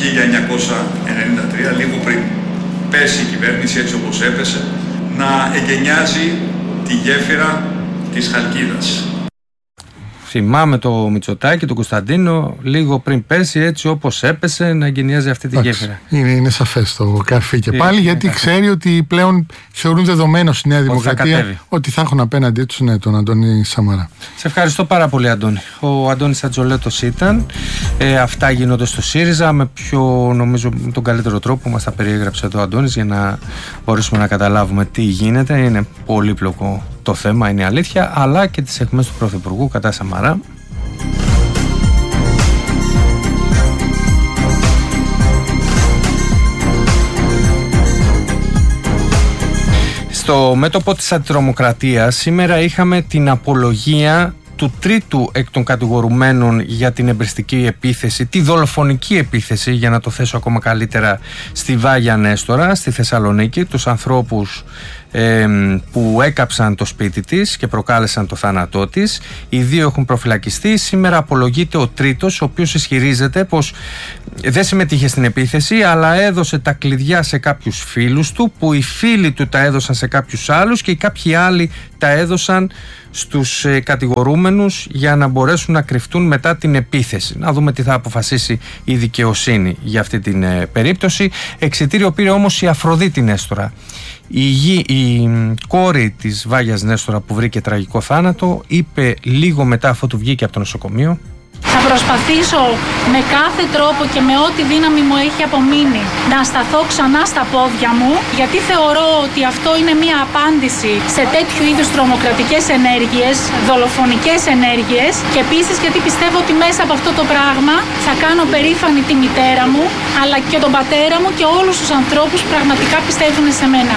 1993, λίγο πριν πέσει η κυβέρνηση έτσι όπως έπεσε, να εγκαινιάζει τη γέφυρα της Χαλκίδας. Θυμάμαι το Μητσοτάκη, τον Κωνσταντίνο, λίγο πριν πέσει έτσι όπως έπεσε, να εγκαινιάζει αυτή τη γέφυρα. Είναι σαφές το καρφί και πάλι, γιατί ξέρει ότι πλέον θεωρούν δεδομένο στη Νέα Δημοκρατία ότι θα έχουν απέναντί τους τον Αντώνη Σαμαρά. Σε ευχαριστώ πάρα πολύ, Αντώνη. Ο Αντώνης Ατζολέτος ήταν. Αυτά γίνονται στο ΣΥΡΙΖΑ με νομίζω τον καλύτερο τρόπο. Μας τα περιέγραψε εδώ ο Αντώνης για να μπορέσουμε να καταλάβουμε τι γίνεται. Είναι πολύπλοκο το θέμα, είναι αλήθεια, αλλά και τις αιχμές του Πρωθυπουργού κατά Σαμαρά. Στο μέτωπο της αντιτρομοκρατίας σήμερα είχαμε την απολογία του τρίτου εκ των κατηγορουμένων για την εμπριστική επίθεση, τη δολοφονική επίθεση, για να το θέσω ακόμα καλύτερα, στη Βάγια Νέστορα, στη Θεσσαλονίκη. Τους ανθρώπους που έκαψαν το σπίτι της και προκάλεσαν το θάνατό της. Οι 2 έχουν προφυλακιστεί. Σήμερα απολογείται ο τρίτος, ο οποίος ισχυρίζεται πως δεν συμμετείχε στην επίθεση, αλλά έδωσε τα κλειδιά σε κάποιους φίλους του, που οι φίλοι του τα έδωσαν σε κάποιους άλλους και οι κάποιοι άλλοι τα έδωσαν στους κατηγορούμενους για να μπορέσουν να κρυφτούν μετά την επίθεση. Να δούμε τι θα αποφασίσει η δικαιοσύνη για αυτή την περίπτωση. Εξιτήριο πήρε όμως η Αφροδίτη Νέστορα. Η κόρη της Βάγιας Νέστορα, που βρήκε τραγικό θάνατο, είπε λίγο μετά αφού του βγήκε από το νοσοκομείο: θα προσπαθήσω με κάθε τρόπο και με ό,τι δύναμη μου έχει απομείνει να σταθώ ξανά στα πόδια μου, γιατί θεωρώ ότι αυτό είναι μια απάντηση σε τέτοιου είδους τρομοκρατικές ενέργειες, δολοφονικές ενέργειες, και επίσης γιατί πιστεύω ότι μέσα από αυτό το πράγμα θα κάνω περήφανη τη μητέρα μου, αλλά και τον πατέρα μου και όλους τους ανθρώπους που πραγματικά πιστεύουν σε μένα.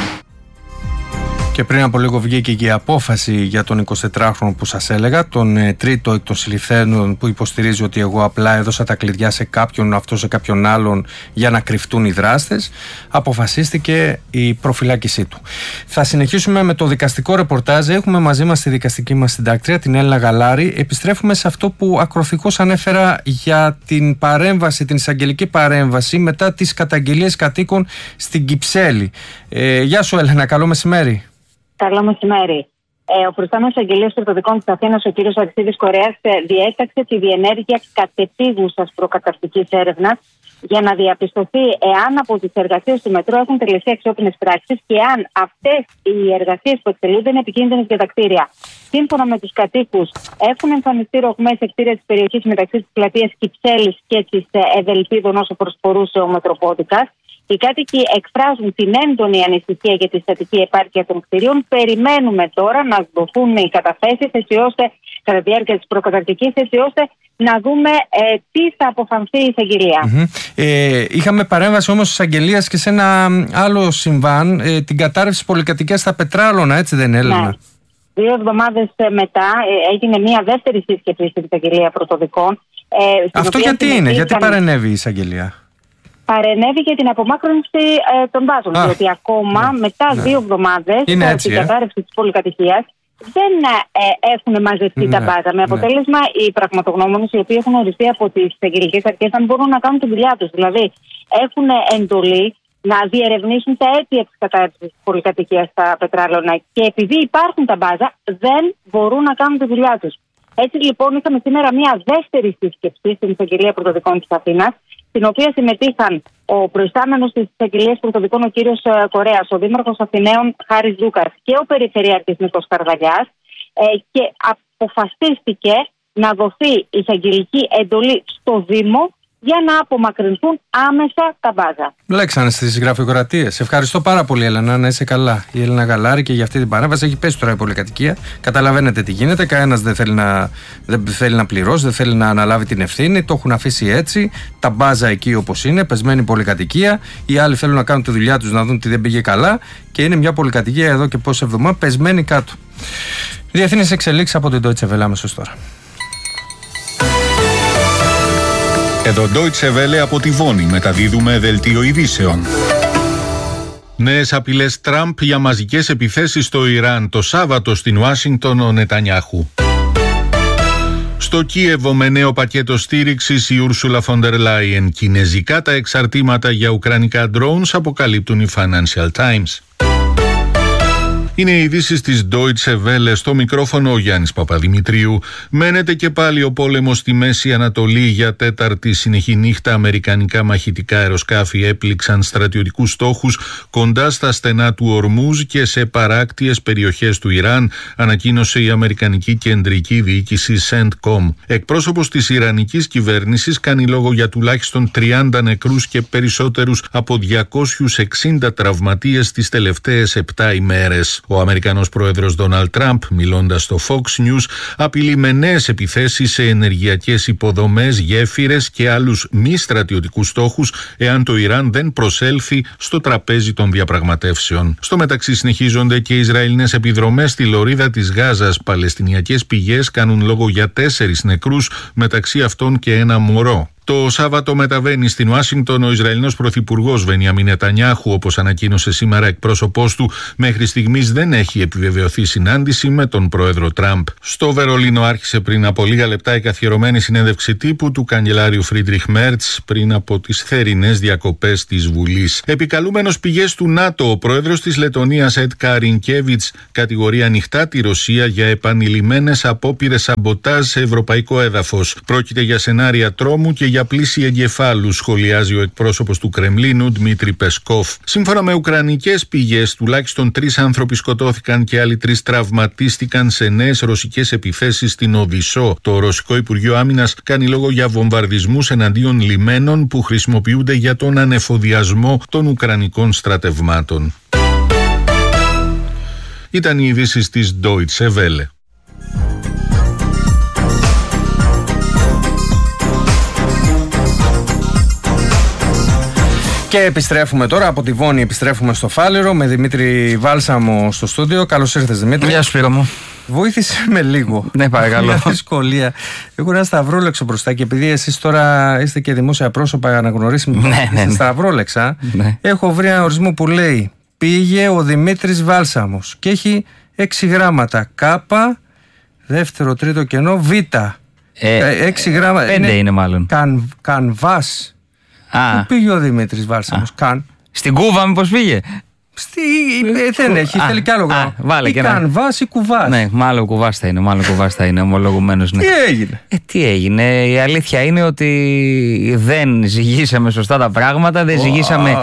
Και πριν από λίγο βγήκε και η απόφαση για τον 24χρονο που σας έλεγα, τον τρίτο εκ των συλληφθέντων, που υποστηρίζει ότι εγώ απλά έδωσα τα κλειδιά σε κάποιον, αυτό σε κάποιον άλλον, για να κρυφτούν οι δράστες. Αποφασίστηκε η προφυλάκησή του. Θα συνεχίσουμε με το δικαστικό ρεπορτάζ. Έχουμε μαζί μας τη δικαστική μας συντάκτρια, την Έλληνα Γαλάρη. Επιστρέφουμε σε αυτό που ακροθυγώς ανέφερα για την παρέμβαση, την εισαγγελική παρέμβαση μετά τις καταγγελίες κατοίκων στην Κυψέλη. Γεια σου Έλενα, καλό μεσημέρι. Καλό μεσημέρι. Ο προϊστάμενος εισαγγελέας Πρωτοδικών της Αθήνας, ο κ. Αριστίδης Κορέας, διέταξε τη διενέργεια κατεπίγουσας προκαταρκτικής έρευνας για να διαπιστωθεί εάν από τις εργασίες του μετρό έχουν τελεστεί αξιόπινες πράξεις και αν αυτές οι εργασίες που εκτελούνται είναι επικίνδυνες για τα κτίρια. Σύμφωνα με τους κατοίκους, έχουν εμφανιστεί ρογμές σε κτίρια της περιοχής μεταξύ της πλατείας Κυψέλης και της Ευελπίδων όσο προσφορούσε ο Μετροπόντικας. Οι κάτοικοι εκφράζουν την έντονη ανησυχία για τη στατική επάρκεια των κτηρίων. Περιμένουμε τώρα να δοθούν οι καταθέσεις κατά τη διάρκεια της προκαταρκτικής, έτσι ώστε να δούμε τι θα αποφανθεί η εισαγγελία. Είχαμε παρέμβαση όμως της εισαγγελίας και σε ένα άλλο συμβάν, την κατάρρευση πολυκατοικίας στα Πετράλωνα, έτσι δεν είναι, Έλληνα? 2 εβδομάδες μετά έγινε μια δεύτερη σύσκεψη στην εισαγγελία Πρωτοδικών. Αυτό γιατί είναι, γιατί παρενέβη η εισαγγελία? Παρενέβη για την απομάκρυνση των βάζων. Διότι ακόμα μετά 2 εβδομάδες την κατάρρευση της πολυκατοικίας δεν έχουν μαζευτεί τα μπάζα. Με αποτέλεσμα οι πραγματογνώμονες, οι οποίοι έχουν οριστεί από τις εισαγγελικές αρχές, αν μπορούν να κάνουν τη δουλειά τους. Δηλαδή έχουν εντολή να διερευνήσουν τα αίτια της κατάρρευσης της πολυκατοικίας στα Πετράλωνα και επειδή υπάρχουν τα μπάζα δεν μπορούν να κάνουν τη δουλειά τους. Έτσι λοιπόν είχαμε σήμερα μια δεύτερη σύσκεψη στην εισαγγελία Πρωτοδικών της Αθήνας, στην οποία συμμετείχαν ο προϊστάμενος της εισαγγελίας Πρωτοδικών, ο κύριος Κορέας, ο δήμαρχος Αθηναίων Χάρης Ζούκας και ο περιφερειάρχης Νίκος Καρδαλιάς, και αποφασίστηκε να δοθεί εισαγγελική εντολή στο Δήμο για να απομακρυνθούν άμεσα τα μπάζα. Λέξανε στις γραφειοκρατίες. Ευχαριστώ πάρα πολύ, Έλενα, να είσαι καλά. Η Έλληνα Γαλάρη και για αυτή την παρέμβαση. Έχει πέσει τώρα η πολυκατοικία. Καταλαβαίνετε τι γίνεται. Κανένας δεν θέλει να πληρώσει, δεν θέλει να αναλάβει την ευθύνη. Το έχουν αφήσει έτσι. Τα μπάζα εκεί όπως είναι, πεσμένη πολυκατοικία. Οι άλλοι θέλουν να κάνουν τη δουλειά τους, να δουν τι δεν πήγε καλά. Και είναι μια πολυκατοικία εδώ και πόσες εβδομάδες πεσμένη κάτω. Διεθνείς εξελίξεις από την Deutsche Welle αμέσως τώρα. Εδώ Deutsche Welle από τη Βόνη μεταδίδουμε δελτίο ειδήσεων. Νέες απειλές Τραμπ για μαζικές επιθέσεις στο Ιράν. Το Σάββατο στην Ουάσιγκτον ο Νετανιάχου. Στο Κίεβο με νέο πακέτο στήριξης η Ούρσουλα Φοντερ Λάιεν. Κινεζικά τα εξαρτήματα για ουκρανικά drones αποκαλύπτουν οι Financial Times. Είναι οι ειδήσεις της Deutsche Welle, στο μικρόφωνο ο Γιάννης Παπαδημητρίου. Μένεται και πάλι ο πόλεμος στη Μέση Ανατολή. Για τέταρτη συνεχή νύχτα αμερικανικά μαχητικά αεροσκάφη έπληξαν στρατιωτικούς στόχους κοντά στα στενά του Ορμούζ και σε παράκτιες περιοχές του Ιράν, ανακοίνωσε η Αμερικανική Κεντρική Διοίκηση CENTCOM. Εκπρόσωπος της Ιρανικής κυβέρνησης κάνει λόγο για τουλάχιστον 30 νεκρούς και περισσότερους από 260 τραυματίες τις τελευταίες 7 ημέρες. Ο Αμερικανός πρόεδρος Ντόναλντ Τραμπ, μιλώντας στο Fox News, απειλεί με νέες επιθέσεις σε ενεργειακές υποδομές, γέφυρες και άλλους μη στρατιωτικούς στόχους εάν το Ιράν δεν προσέλθει στο τραπέζι των διαπραγματεύσεων. Στο μεταξύ συνεχίζονται και οι Ισραηλινές επιδρομές στη λωρίδα της Γάζας. Παλαιστινιακές πηγές κάνουν λόγο για 4 νεκρούς, μεταξύ αυτών και ένα μωρό. Το Σάββατο μεταβαίνει στην Ουάσιγκτον ο Ισραηλινός Πρωθυπουργός Μπενιάμιν Νετανιάχου, όπως ανακοίνωσε σήμερα εκπρόσωπός του. Μέχρι στιγμής δεν έχει επιβεβαιωθεί συνάντηση με τον πρόεδρο Τραμπ. Στο Βερολίνο άρχισε πριν από λίγα λεπτά η καθιερωμένη συνέντευξη τύπου του καγκελάριου Φρίντριχ Μέρτς πριν από τις θερινές διακοπές της Βουλής. Επικαλούμενος πηγές του ΝΑΤΟ, ο πρόεδρος της Λετωνίας Εντ Καρινκέβιτς κατηγορεί ανοιχτά τη Ρωσία για επανειλημμένες απόπειρες σαμποτάζ σε ευρωπαϊκό έδαφος. Πρόκειται για σενάρια τρόμου και για πλήση εγκεφάλου, σχολιάζει ο εκπρόσωπος του Κρεμλίνου Δημήτρη Πεσκόφ. Σύμφωνα με ουκρανικές πηγές, τουλάχιστον 3 άνθρωποι σκοτώθηκαν και άλλοι 3 τραυματίστηκαν σε νέες ρωσικές επιθέσεις στην Οδυσσό. Το Ρωσικό Υπουργείο Άμυνας κάνει λόγο για βομβαρδισμούς εναντίον λιμένων που χρησιμοποιούνται για τον ανεφοδιασμό των ουκρανικών στρατευμάτων. Ήταν οι ειδήσεις της Deutsche Welle. Και επιστρέφουμε τώρα από τη Βόνη, επιστρέφουμε στο Φάληρο με Δημήτρη Βάλσαμο στο στούντιο. Καλώς ήρθες, Δημήτρη. Γεια σου, Σπύρο μου. Βοήθησε με λίγο. Ναι, παρακαλώ. Μια δυσκολία. Έχω ένα σταυρόλεξο μπροστά και επειδή εσείς τώρα είστε και δημόσια πρόσωπα αναγνωρίσιμοι, ναι. σταυρόλεξα, ναι. Έχω βρει ένα ορισμό που λέει πήγε ο Δημήτρης Βάλσαμος και έχει 6 γράμματα. Κάπα, δεύτερο, τρίτο κενό, Β. 6 γράμματα. 5 είναι μάλλον. Κανβάς. Πού πήγε ο Δημήτρης Βάλσαμος? Στην Κούβα μήπως πήγε? Δεν έχει, θέλει κι άλλο γράμμα. Ή Κανβάς ή Κουβάς. Ναι, μάλλον Κουβάς θα είναι, ομολογουμένως. Ναι. Τι έγινε? Τι έγινε? Η αλήθεια είναι ότι δεν ζυγίσαμε σωστά τα πράγματα, δεν ζυγίσαμε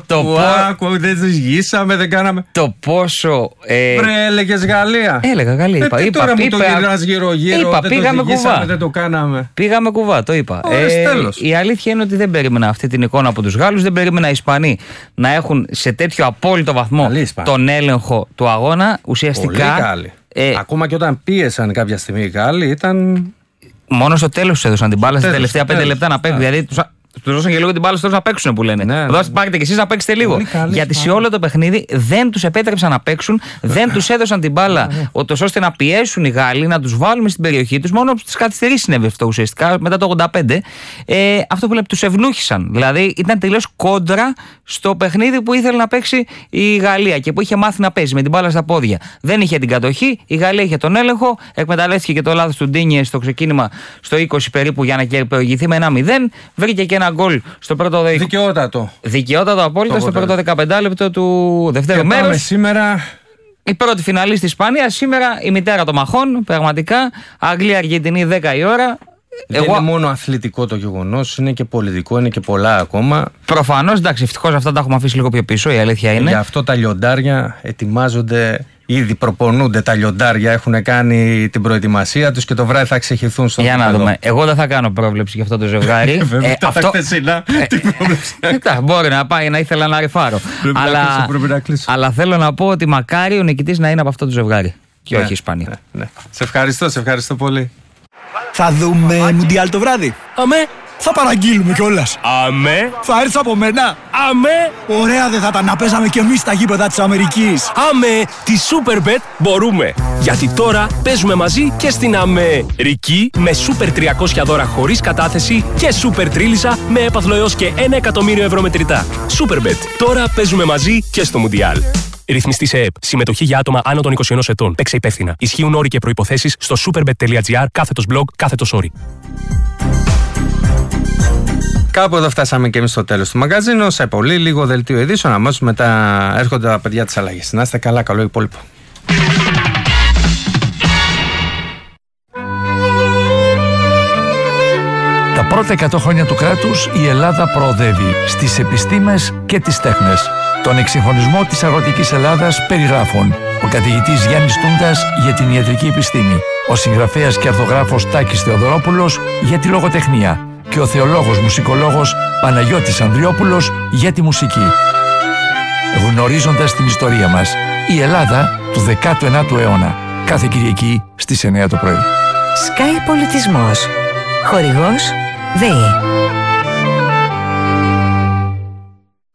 δεν ζυγίσαμε, δεν κάναμε. Το πόσο. Βρε, έλεγες Γαλλία. Έλεγα Γαλλία. Τώρα μου το γυρνάς γύρω-γύρω. Πήγαμε Κουβά. Δεν το κάναμε. Πήγαμε Κουβά, το είπα. Η αλήθεια είναι ότι δεν περίμενα αυτή την εικόνα από τους Γάλλους, δεν περίμενα οι Ισπανοί να έχουν σε τέτοιο απόλυτο βαθμό τον έλεγχο του αγώνα. Ουσιαστικά. Πολύ Γάλλοι. Ακόμα και όταν πίεσαν κάποια στιγμή οι Γάλλοι ήταν. Μόνο στο τέλος τους έδωσαν την μπάλα στα τελευταία 5 λεπτά να παίξουν. Δηλαδή τους δώσαν και λίγο την μπάλα στο τέλος να παίξουν που λένε. Πάρετε και εσείς να παίξετε λίγο. Γιατί σε όλο το παιχνίδι δεν τους επέτρεψαν να παίξουν, δεν τους έδωσαν την μπάλα ώστε να πιέσουν οι Γάλλοι, να τους βάλουμε στην περιοχή τους. Μόνο στις καθυστερήσεις συνέβη αυτό ουσιαστικά μετά το 85. Αυτό που λέμε, τους ευνούχησαν. Δηλαδή ήταν τελείως κόντρα στο παιχνίδι που ήθελε να παίξει η Γαλλία και που είχε μάθει να παίζει με την μπάλα στα πόδια. Δεν είχε την κατοχή, η Γαλλία είχε τον έλεγχο, εκμεταλλεύτηκε και το λάθος του Ντίνιε στο ξεκίνημα στο 20 περίπου για να προηγηθεί με 1-0. Βρήκε και ένα γκολ στο πρώτο δικαιότατο απόλυτα στο πρώτο 15 λεπτό του δευτέρου μέρους. Σήμερα η πρώτη φιναλή στη Ισπανία, σήμερα η μητέρα των μαχών, πραγματικά. Αγγλία-Αργεντινή 10 η ώρα. Δεν είναι μόνο αθλητικό το γεγονός, είναι και πολιτικό, είναι και πολλά ακόμα. Προφανώς, εντάξει, ευτυχώς αυτά τα έχουμε αφήσει λίγο πιο πίσω, η αλήθεια είναι. Γι' αυτό τα λιοντάρια ετοιμάζονται. Ήδη προπονούνται τα λιοντάρια, έχουν κάνει την προετοιμασία τους και το βράδυ θα ξεχυθούν στον Για να δούμε. Εγώ δεν θα κάνω πρόβλεψη για αυτό το ζευγάρι. Βέβαια, τα χθεσινά. Τι πρόβλεψη. Μπορεί να πάει να ήθελα να ρυφάρω. Αλλά θέλω να πω ότι μακάρι ο νικητής να είναι από αυτό το ζευγάρι. Και όχι η Ισπανία. Σε ευχαριστώ πολύ. Θα δούμε Μουντιάλ το βράδυ. Αμέ. Θα παραγγείλουμε κιόλας. Αμέ. Θα έρθεις από μένα. Αμέ. Ωραία δεν θα ήταν να παίζαμε κι εμείς στα γήπεδα της Αμερικής. Αμέ. Τη Superbet μπορούμε. Γιατί τώρα παίζουμε μαζί και στην Αμερική με Super 300 δώρα χωρίς κατάθεση και Super Τρίλισσα με έπαθλο έως και 1 εκατομμύριο ευρώ μετρητά. Superbet. Τώρα παίζουμε μαζί και στο Μουντιάλ. Ρυθμιστή σε ΕΕΠ. Συμμετοχή για άτομα άνω των 21 ετών. Παίξε υπεύθυνα. Ισχύουν όροι και προϋποθέσεις στο superbet.gr/blog/όροι. Κάπου εδώ φτάσαμε και εμείς στο τέλος του μαγαζίνου. Σε πολύ λίγο δελτίο ειδήσεων. Αμέσως μετά έρχονται τα παιδιά της αλλαγής. Να είστε καλά, καλό υπόλοιπο. Τα πρώτα 100 χρόνια του κράτους η Ελλάδα προοδεύει στις επιστήμες και τις τέχνες. Τον εξυγχρονισμό της αγροτικής Ελλάδας περιγράφουν ο καθηγητής Γιάννης Τούντας για την ιατρική επιστήμη, ο συγγραφέας και αρθογράφος Τάκης Θεοδωρόπουλος για τη λογοτεχνία και ο θεολόγος μουσικολόγος Παναγιώτης Ανδριόπουλος για τη μουσική. Γνωρίζοντας την ιστορία μας, η Ελλάδα του 19ου αιώνα. Κάθε Κυριακή στις 9 το πρωί. Sky Πολιτισμός. Χορηγός ΔΕΗ.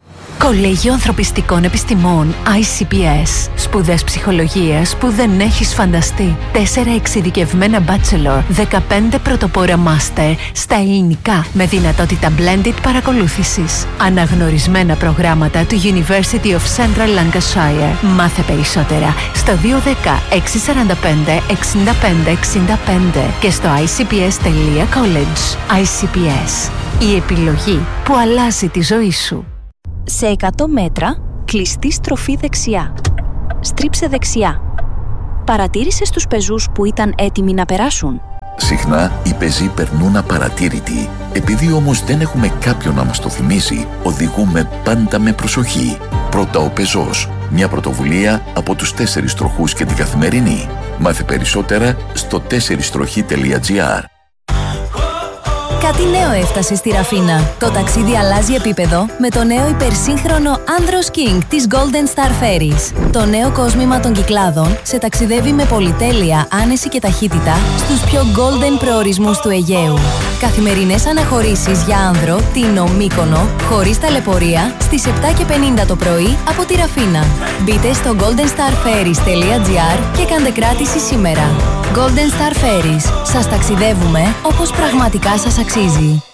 Κολέγιο Ανθρωπιστικών Επιστημών ICPS. Σπουδές ψυχολογίας που δεν έχεις φανταστεί. 4 εξειδικευμένα bachelor, 15 πρωτοπόρα master στα ελληνικά με δυνατότητα blended παρακολούθησης. Αναγνωρισμένα προγράμματα του University of Central Lancashire. Μάθε περισσότερα στο 210 645 65 65 και στο icps.college. ICPS. Η επιλογή που αλλάζει τη ζωή σου. Σε 100 μέτρα, κλειστή στροφή δεξιά. Στρίψε δεξιά. Παρατήρησες τους πεζούς που ήταν έτοιμοι να περάσουν? Συχνά οι πεζοί περνούν απαρατήρητοι. Επειδή όμως δεν έχουμε κάποιον να μας το θυμίσει, οδηγούμε πάντα με προσοχή. Πρώτα ο πεζός. Μια πρωτοβουλία από τους 4 τροχούς και την Καθημερινή. Μάθε περισσότερα στο 4stροχή.gr. Κάτι νέο έφτασε στη Ραφίνα. Το ταξίδι αλλάζει επίπεδο με το νέο υπερσύγχρονο Andros King της Golden Star Ferries. Το νέο κόσμημα των Κυκλάδων σε ταξιδεύει με πολυτέλεια, άνεση και ταχύτητα στους πιο golden προορισμούς του Αιγαίου. Καθημερινές αναχωρήσεις για άνδρο, Τίνο, Μύκονο, χωρίς ταλαιπωρία, στις 7:50 το πρωί από τη Ραφίνα. Μπείτε στο goldenstarferries.gr και κάντε κράτηση σήμερα. Golden Star Ferries. Σας ταξιδεύουμε όπως πραγματικά σας αξίζει.